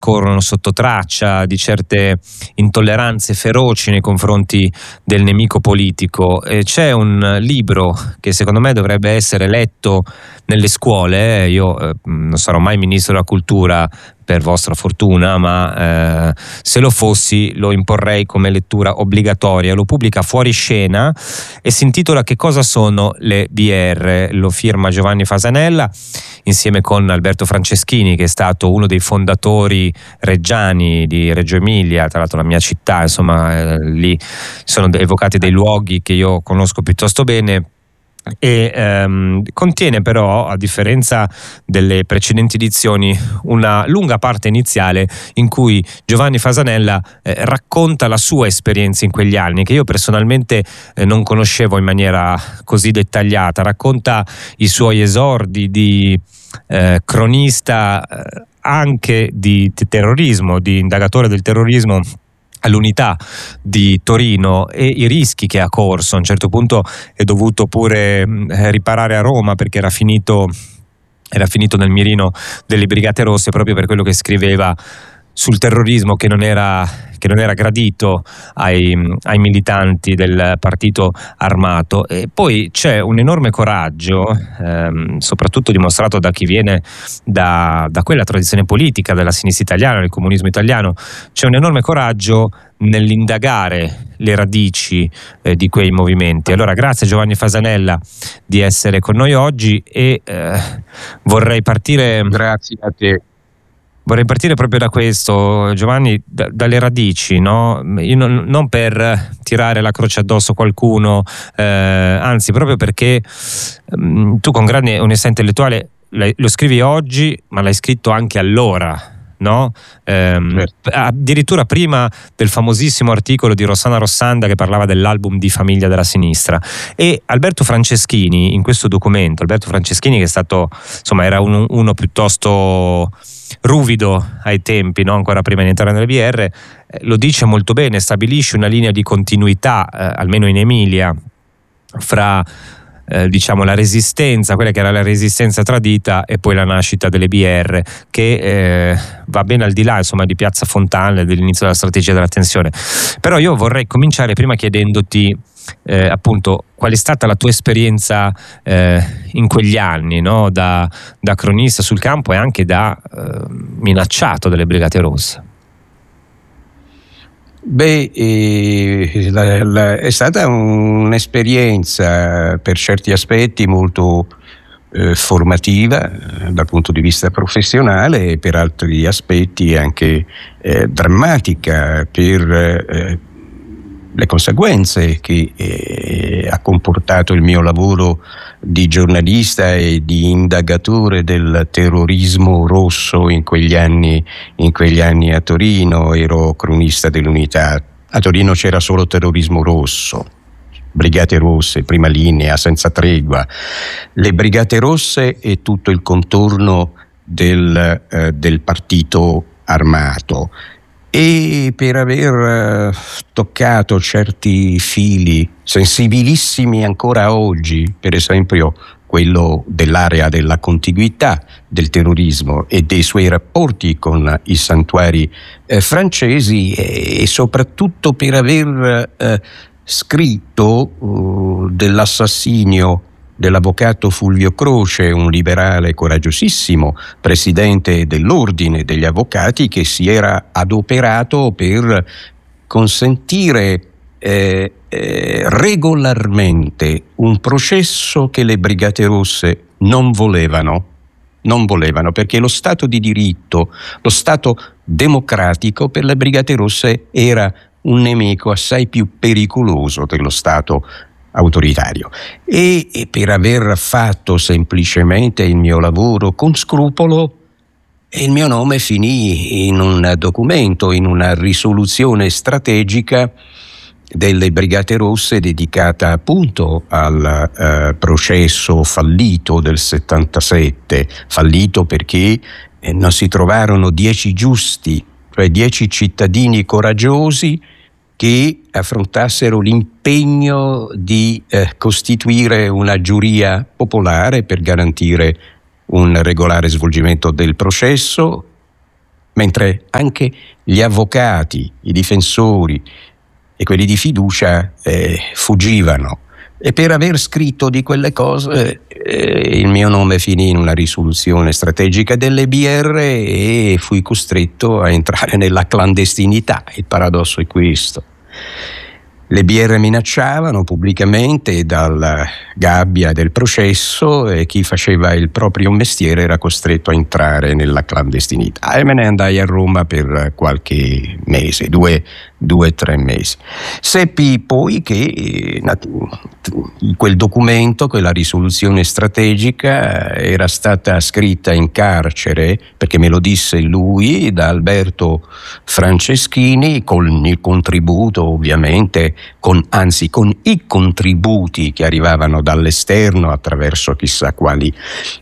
corrono sotto traccia, di certe intolleranze feroci nei confronti del nemico politico. C'è un libro che secondo me dovrebbe essere letto nelle scuole. Io non sarò mai ministro della cultura, per vostra fortuna, ma se lo fossi lo imporrei come lettura obbligatoria. Lo pubblica Fuoriscena e si intitola Che cosa sono le BR? Lo firma Giovanni Fasanella insieme con Alberto Franceschini, che è stato uno dei fondatori reggiani di Reggio Emilia, tra l'altro la mia città, insomma, lì sono evocati dei luoghi che io conosco piuttosto bene. E contiene però, a differenza delle precedenti edizioni, una lunga parte iniziale in cui Giovanni Fasanella racconta la sua esperienza in quegli anni, che io personalmente non conoscevo in maniera così dettagliata. Racconta i suoi esordi di cronista, anche di terrorismo, di indagatore del terrorismo all'Unità di Torino, e i rischi che ha corso. A un certo punto è dovuto pure riparare a Roma perché era finito nel mirino delle Brigate Rosse, proprio per quello che scriveva sul terrorismo, che non era gradito ai militanti del partito armato. E poi c'è un enorme coraggio, soprattutto dimostrato da chi viene da quella tradizione politica della sinistra italiana, del comunismo italiano. C'è un enorme coraggio nell'indagare le radici di quei movimenti. Allora, grazie Giovanni Fasanella di essere con noi oggi, e vorrei partire... Grazie a te. Vorrei partire proprio da questo, Giovanni, dalle radici, no? Io non per tirare la croce addosso a qualcuno, anzi proprio perché tu con grande onestà intellettuale lo scrivi oggi, ma l'hai scritto anche allora, no? Certo. Addirittura prima del famosissimo articolo di Rossana Rossanda che parlava dell'album di famiglia della sinistra. E Alberto Franceschini, in questo documento, Alberto Franceschini, che è stato, insomma, era uno piuttosto ruvido ai tempi, no? Ancora prima di entrare nelle BR, lo dice molto bene, stabilisce una linea di continuità, almeno in Emilia, fra diciamo la resistenza, quella che era la resistenza tradita, e poi la nascita delle BR, che va ben al di là, insomma, di Piazza Fontana, dell'inizio della strategia della tensione. Però io vorrei cominciare prima chiedendoti appunto qual è stata la tua esperienza in quegli anni, no? da cronista sul campo e anche da minacciato delle Brigate Rosse. Beh, è stata un'esperienza per certi aspetti molto formativa dal punto di vista professionale, e per altri aspetti anche drammatica per le conseguenze che ha comportato il mio lavoro di giornalista e di indagatore del terrorismo rosso in quegli anni a Torino. Ero cronista dell'Unità. A Torino c'era solo terrorismo rosso, Brigate Rosse, prima linea, senza tregua. Le Brigate Rosse e tutto il contorno del partito armato. E per aver toccato certi fili sensibilissimi ancora oggi, per esempio quello dell'area della contiguità del terrorismo e dei suoi rapporti con i santuari francesi, e soprattutto per aver scritto dell'assassinio dell'avvocato Fulvio Croce, un liberale coraggiosissimo, presidente dell'Ordine degli Avvocati, che si era adoperato per consentire regolarmente un processo che le Brigate Rosse non volevano, perché lo Stato di diritto, lo Stato democratico per le Brigate Rosse era un nemico assai più pericoloso dello Stato autoritario. E per aver fatto semplicemente il mio lavoro con scrupolo, il mio nome finì in un documento, in una risoluzione strategica delle Brigate Rosse dedicata appunto al processo fallito del 77, fallito perché non si trovarono 10 giusti, cioè 10 cittadini coraggiosi che affrontassero l'impegno di costituire una giuria popolare per garantire un regolare svolgimento del processo, mentre anche gli avvocati, i difensori e quelli di fiducia fuggivano. E per aver scritto di quelle cose il mio nome finì in una risoluzione strategica delle BR e fui costretto a entrare nella clandestinità. Il paradosso è questo. Le BR minacciavano pubblicamente dalla gabbia del processo e chi faceva il proprio mestiere era costretto a entrare nella clandestinità, e me ne andai a Roma per qualche mese, 2-3 mesi. Seppi poi che quel documento, quella risoluzione strategica, era stata scritta in carcere, perché me lo disse lui, da Alberto Franceschini, con il contributo ovviamente, con i contributi che arrivavano dall'esterno attraverso chissà quali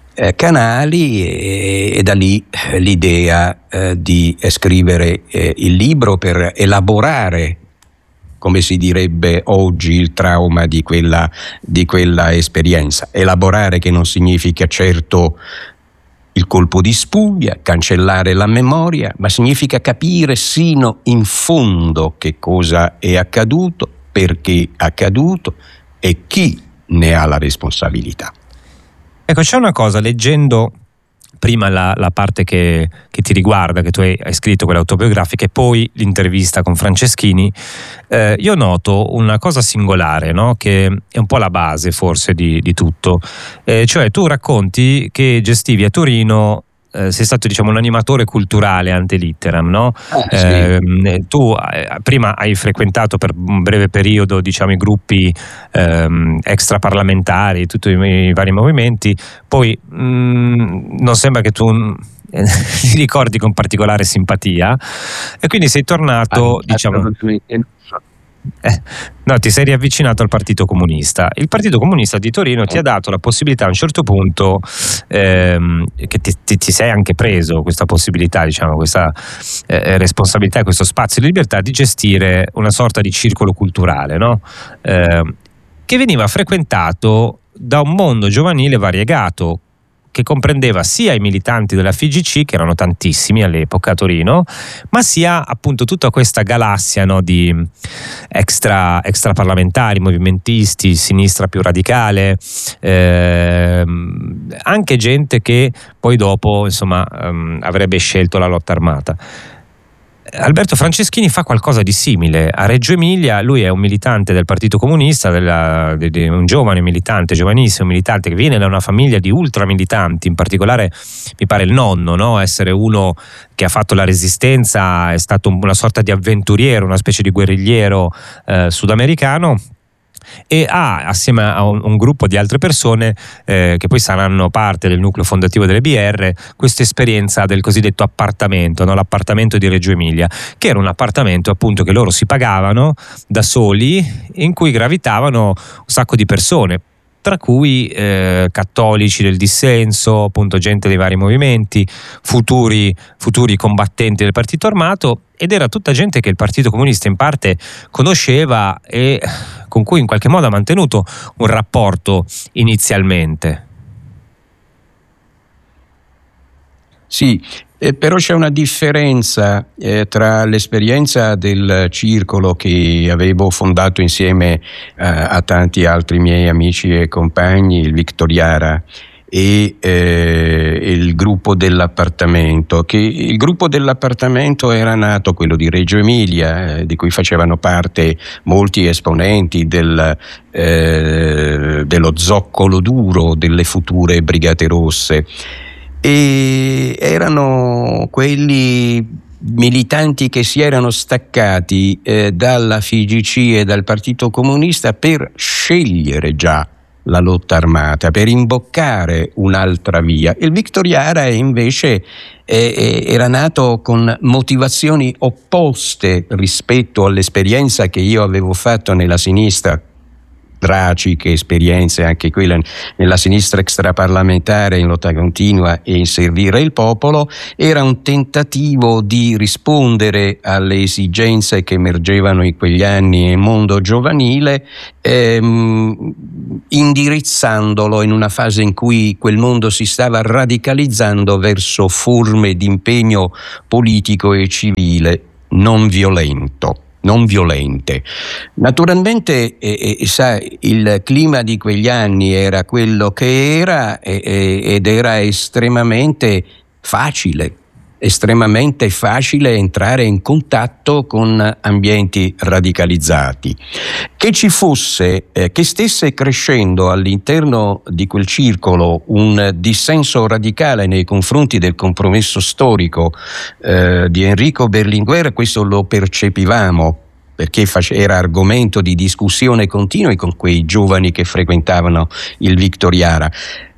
canali, e da lì l'idea di scrivere il libro per elaborare, come si direbbe oggi, il trauma di quella esperienza. Elaborare, che non significa certo il colpo di spugna, cancellare la memoria, ma significa capire sino in fondo che cosa è accaduto, perché è accaduto e chi ne ha la responsabilità. Ecco, c'è una cosa, leggendo prima la parte che ti riguarda, che tu hai scritto, quella autobiografica, e poi l'intervista con Franceschini, io noto una cosa singolare, no? Che è un po' la base forse di tutto, cioè tu racconti che gestivi a Torino, sei stato, diciamo, un animatore culturale ante litteram, no? Sì. Tu prima hai frequentato per un breve periodo, diciamo, i gruppi extraparlamentari, tutti i vari movimenti, poi non sembra che tu li ricordi con particolare simpatia, e quindi sei tornato, diciamo, no, ti sei riavvicinato al Partito Comunista. Il Partito Comunista di Torino ti ha dato la possibilità a un certo punto, che ti sei anche preso questa possibilità, diciamo, questa responsabilità, questo spazio di libertà, di gestire una sorta di circolo culturale, no? Che veniva frequentato da un mondo giovanile variegato, che comprendeva sia i militanti della FIGC, che erano tantissimi all'epoca a Torino, ma sia appunto tutta questa galassia, no, di extraparlamentari, movimentisti, sinistra più radicale, anche gente che poi dopo, insomma, avrebbe scelto la lotta armata. Alberto Franceschini fa qualcosa di simile a Reggio Emilia. Lui è un militante del Partito Comunista, un giovane militante, giovanissimo militante, che viene da una famiglia di ultramilitanti, in particolare mi pare il nonno, no? Essere uno che ha fatto la resistenza, è stato una sorta di avventuriero, una specie di guerrigliero sudamericano, e assieme a un gruppo di altre persone che poi saranno parte del nucleo fondativo delle BR, questa esperienza del cosiddetto appartamento, no? L'appartamento di Reggio Emilia, che era un appartamento appunto che loro si pagavano da soli, in cui gravitavano un sacco di persone, tra cui cattolici del dissenso, appunto gente dei vari movimenti, futuri combattenti del partito armato, ed era tutta gente che il Partito Comunista in parte conosceva e con cui in qualche modo ha mantenuto un rapporto inizialmente. Sì, però c'è una differenza tra l'esperienza del circolo che avevo fondato insieme a tanti altri miei amici e compagni, il Victoriara, e il gruppo dell'appartamento, che il gruppo dell'appartamento era nato, quello di Reggio Emilia, di cui facevano parte molti esponenti dello zoccolo duro delle future Brigate Rosse, e erano quelli militanti che si erano staccati dalla FIGC e dal Partito Comunista per scegliere già la lotta armata, per imboccare un'altra via. Il Victoriara invece era nato con motivazioni opposte rispetto all'esperienza che io avevo fatto nella sinistra. Tragiche esperienze anche quelle nella sinistra extraparlamentare, in lotta continua e in servire il popolo. Era un tentativo di rispondere alle esigenze che emergevano in quegli anni nel mondo giovanile, indirizzandolo in una fase in cui quel mondo si stava radicalizzando verso forme di impegno politico e civile non violente. Naturalmente, il clima di quegli anni era quello che era ed era estremamente facile entrare in contatto con ambienti radicalizzati. Che ci fosse, che stesse crescendo all'interno di quel circolo un dissenso radicale nei confronti del compromesso storico di Enrico Berlinguer, questo lo percepivamo, perché era argomento di discussione continua con quei giovani che frequentavano il Victoriara,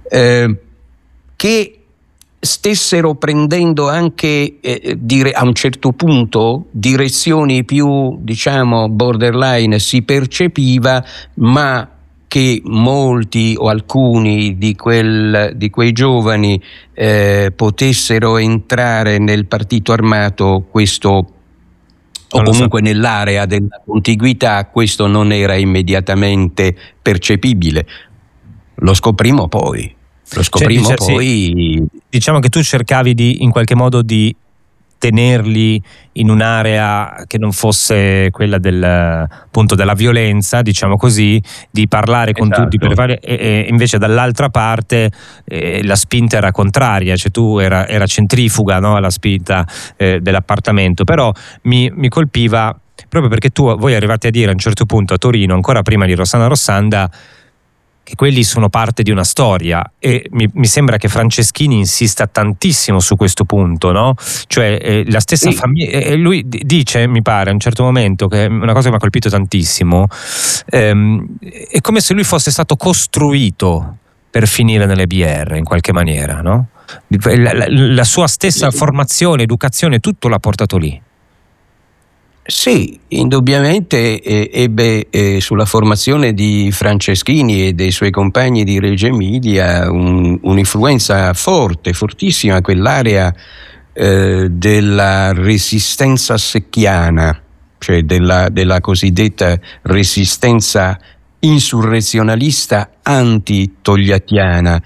che stessero prendendo anche a un certo punto direzioni più, diciamo, borderline, si percepiva, ma che molti o alcuni di quei giovani potessero entrare nel partito armato, questo o comunque nell'area della contiguità, questo non era immediatamente percepibile. Lo scoprimmo poi. Sì. Diciamo che tu cercavi in qualche modo di tenerli in un'area che non fosse quella appunto della violenza, diciamo così, di parlare con tutti per fare, e invece dall'altra parte la spinta era contraria, cioè era centrifuga, no? La spinta dell'appartamento. Però mi colpiva proprio perché voi arrivate a dire a un certo punto a Torino, ancora prima di Rossana Rossanda, che quelli sono parte di una storia, e mi sembra che Franceschini insista tantissimo su questo punto, no? Cioè la stessa famiglia, lui dice, mi pare a un certo momento, che una cosa che mi ha colpito tantissimo, è come se lui fosse stato costruito per finire nelle BR in qualche maniera, no? La sua stessa formazione, educazione, tutto l'ha portato lì. Sì, indubbiamente ebbe sulla formazione di Franceschini e dei suoi compagni di Reggio Emilia un'influenza fortissima, quell'area della resistenza secchiana, cioè della cosiddetta resistenza insurrezionalista anti-togliattiana,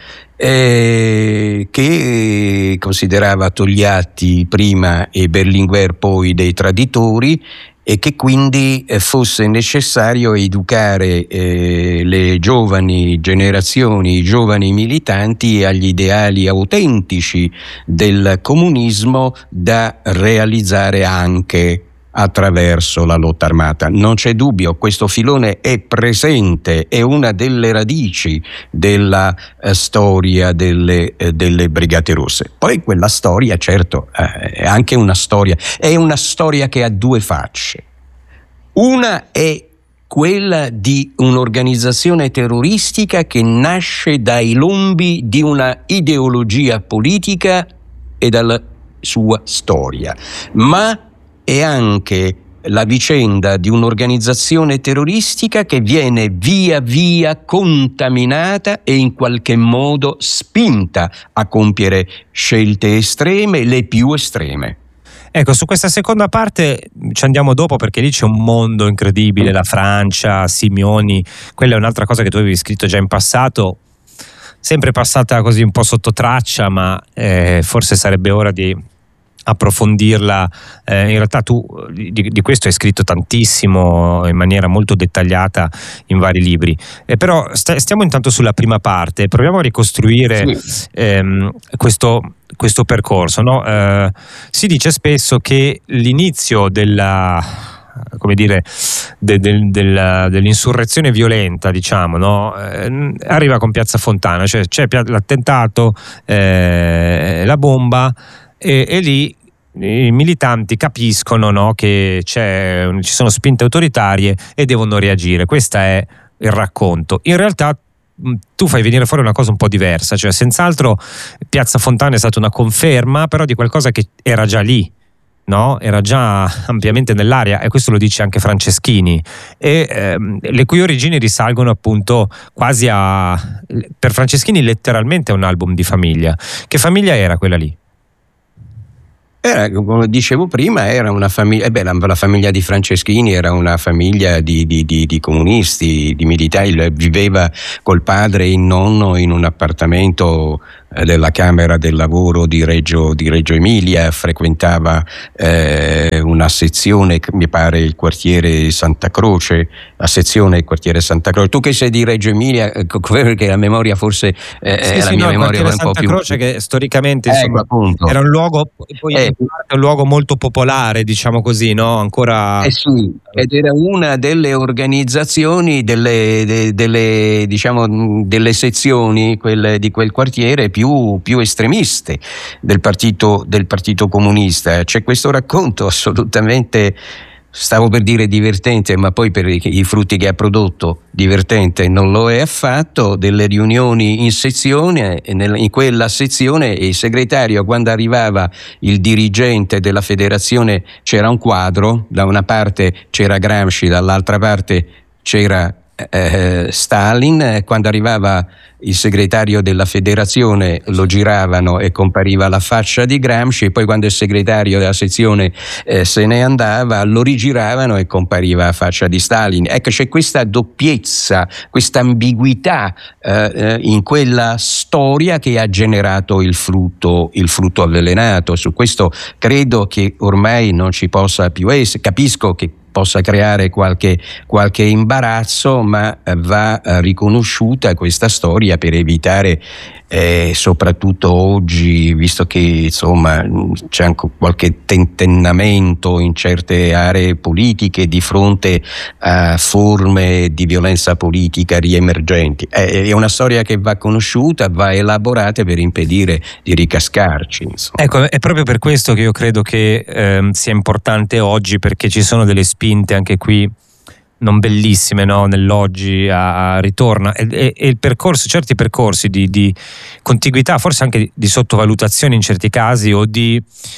che considerava Togliatti prima e Berlinguer poi dei traditori, e che quindi fosse necessario educare le giovani generazioni, i giovani militanti agli ideali autentici del comunismo da realizzare anche attraverso la lotta armata. Non c'è dubbio, questo filone è presente, è una delle radici della storia delle Brigate Rosse. Poi quella storia, certo, è anche una storia che ha due facce. Una è quella di un'organizzazione terroristica che nasce dai lombi di una ideologia politica e dalla sua storia, ma è anche la vicenda di un'organizzazione terroristica che viene via via contaminata e in qualche modo spinta a compiere scelte estreme, le più estreme. Ecco, su questa seconda parte ci andiamo dopo, perché lì c'è un mondo incredibile, la Francia, Simioni, quella è un'altra cosa che tu avevi scritto già in passato, sempre passata così un po' sotto traccia, ma forse sarebbe ora di approfondirla. In realtà tu di questo hai scritto tantissimo in maniera molto dettagliata in vari libri, però stiamo intanto sulla prima parte, proviamo a ricostruire questo percorso, no? Si dice spesso che l'inizio dell'insurrezione violenta, diciamo, no? Arriva con Piazza Fontana, cioè c'è l'attentato, la bomba, e lì i militanti capiscono, no, che ci sono spinte autoritarie e devono reagire. Questo è il racconto. In realtà tu fai venire fuori una cosa un po' diversa, cioè senz'altro Piazza Fontana è stata una conferma, però di qualcosa che era già lì, no? Era già ampiamente nell'aria, e questo lo dice anche Franceschini, e le cui origini risalgono appunto quasi per Franceschini, letteralmente a un album di famiglia. Che famiglia era quella lì? Come dicevo prima, era una famiglia, la famiglia di Franceschini era una famiglia di comunisti, di militari. Viveva col padre e il nonno in un appartamento della Camera del Lavoro di Reggio Emilia, frequentava una sezione, mi pare il quartiere Santa Croce, la sezione del quartiere Santa Croce. Tu che sei di Reggio Emilia, perché la memoria forse la mia memoria va un po' più... Croce, che storicamente insomma, era un luogo, poi è un luogo molto popolare, diciamo così, no? Ancora... sì, ed era una delle organizzazioni, delle sezioni di quel quartiere più estremiste del partito comunista. C'è questo racconto assolutamente, stavo per dire divertente, ma poi per i frutti che ha prodotto divertente non lo è affatto, delle riunioni in sezione. In quella sezione il segretario, quando arrivava il dirigente della federazione, c'era un quadro, da una parte c'era Gramsci, dall'altra parte c'era Stalin. Quando arrivava il segretario della federazione lo giravano e compariva la faccia di Gramsci, e poi quando il segretario della sezione se ne andava lo rigiravano e compariva la faccia di Stalin. Ecco, c'è questa doppiezza, questa ambiguità in quella storia che ha generato il frutto avvelenato. Su questo credo che ormai non ci possa più essere. Capisco che possa creare qualche imbarazzo, ma va riconosciuta questa storia per evitare, soprattutto oggi, visto che insomma c'è anche qualche tentennamento in certe aree politiche di fronte a forme di violenza politica riemergenti. È una storia che va conosciuta, va elaborata per impedire di ricascarci, insomma. Ecco, è proprio per questo che io credo che sia importante oggi, perché ci sono delle spinte anche qui non bellissime, no? Nell'oggi ritorna e il percorso, certi percorsi di contiguità, forse anche di sottovalutazione in certi casi, o di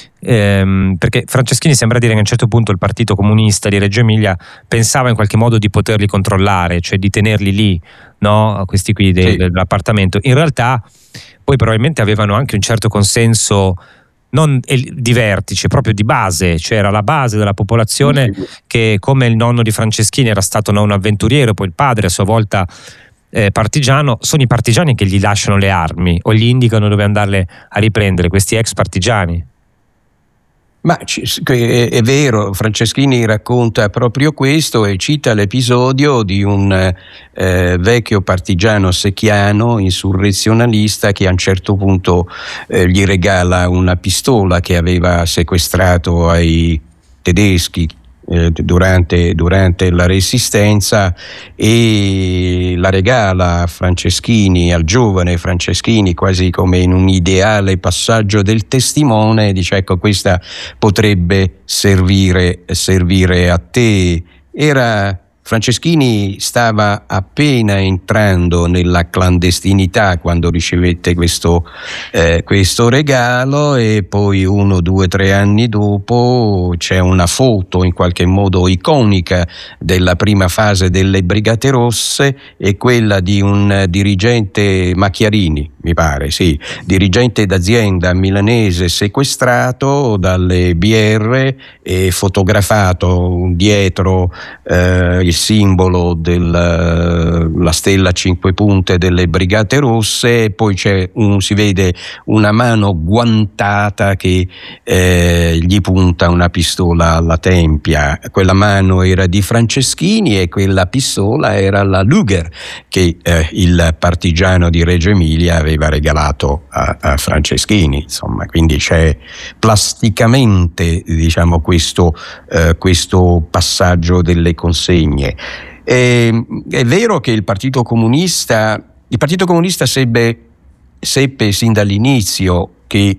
perché Franceschini sembra dire che a un certo punto il Partito Comunista di Reggio Emilia pensava in qualche modo di poterli controllare, cioè di tenerli lì, no? Questi qui dell'appartamento. In realtà poi probabilmente avevano anche un certo consenso non di vertice, proprio di base, cioè era la base della popolazione che, come il nonno di Franceschini era stato un avventuriero, poi il padre a sua volta partigiano, sono i partigiani che gli lasciano le armi o gli indicano dove andarle a riprendere, questi ex partigiani. Ma è vero, Franceschini racconta proprio questo e cita l'episodio di un vecchio partigiano secchiano, insurrezionalista, che a un certo punto gli regala una pistola che aveva sequestrato ai tedeschi durante la Resistenza, e la regala a Franceschini, al giovane Franceschini, quasi come in un ideale passaggio del testimone. Dice: ecco, questa potrebbe servire a te. Franceschini stava appena entrando nella clandestinità quando ricevette questo regalo, e poi 1, 2, 3 anni dopo c'è una foto in qualche modo iconica della prima fase delle Brigate Rosse, e quella di un dirigente, Macchiarini mi pare, sì, dirigente d'azienda milanese sequestrato dalle BR e fotografato dietro il simbolo della stella a 5 punte delle Brigate Rosse, e poi si vede una mano guantata che gli punta una pistola alla tempia. Quella mano era di Franceschini e quella pistola era la Luger che il partigiano di Reggio Emilia aveva regalato a Franceschini, insomma. Quindi c'è plasticamente, diciamo, questo passaggio delle consegne. È vero che il Partito Comunista seppe sin dall'inizio che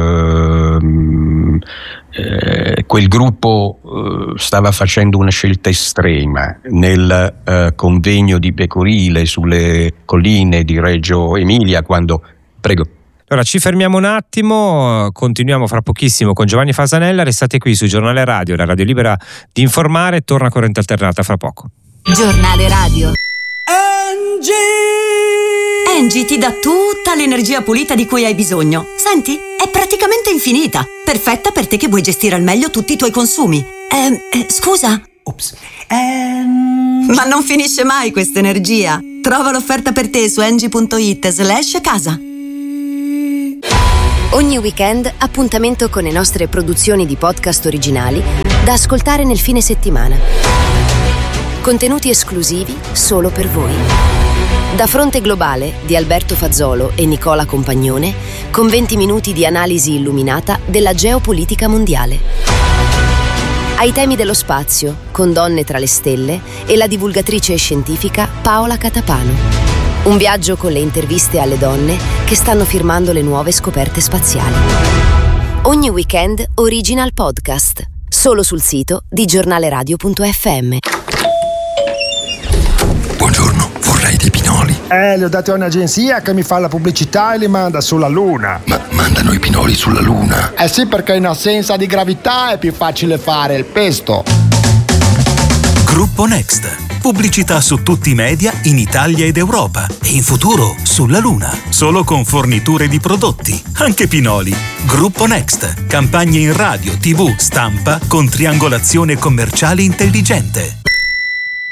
quel gruppo stava facendo una scelta estrema. Nel convegno di Pecorile sulle colline di Reggio Emilia, Prego. Allora ci fermiamo un attimo, continuiamo fra pochissimo con Giovanni Fasanella. Restate qui su Giornale Radio, la radio libera di informare. Torna Corrente Alternata fra poco. Giornale Radio. Engie ti dà tutta l'energia pulita di cui hai bisogno. Senti, è praticamente infinita. Perfetta per te che vuoi gestire al meglio tutti i tuoi consumi. Scusa? Ops. Ma non finisce mai questa energia. Trova l'offerta per te su engie.it/casa. Ogni weekend appuntamento con le nostre produzioni di podcast originali da ascoltare nel fine settimana. Contenuti esclusivi solo per voi. Da Fronte Globale di Alberto Fazzolo e Nicola Compagnone, con 20 minuti di analisi illuminata della geopolitica mondiale. Ai temi dello spazio, con Donne tra le stelle e la divulgatrice scientifica Paola Catapano. Un viaggio con le interviste alle donne che stanno firmando le nuove scoperte spaziali. Ogni weekend original podcast, solo sul sito di giornaleradio.fm. Buongiorno, vorrei dei pinoli. Li ho dati a un'agenzia che mi fa la pubblicità e li manda sulla Luna. Ma mandano i pinoli sulla Luna? Eh sì, perché in assenza di gravità è più facile fare il pesto. Gruppo Next. Pubblicità su tutti i media in Italia ed Europa e in futuro sulla Luna. Solo con forniture di prodotti, anche pinoli. Gruppo Next. Campagne in radio, TV, stampa con triangolazione commerciale intelligente.